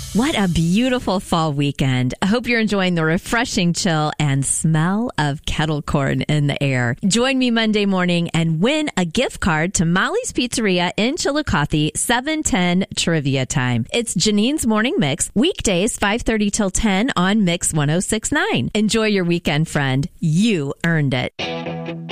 What a beautiful fall weekend. I hope you're enjoying the refreshing chill and smell of kettle corn in the air. Join me Monday morning and win a gift card to Molly's Pizzeria in Chillicothe, 7:10 trivia time. It's Janine's Morning Mix, weekdays 5:30 till 10 on Mix 106.9. Enjoy your weekend, friend. You earned it.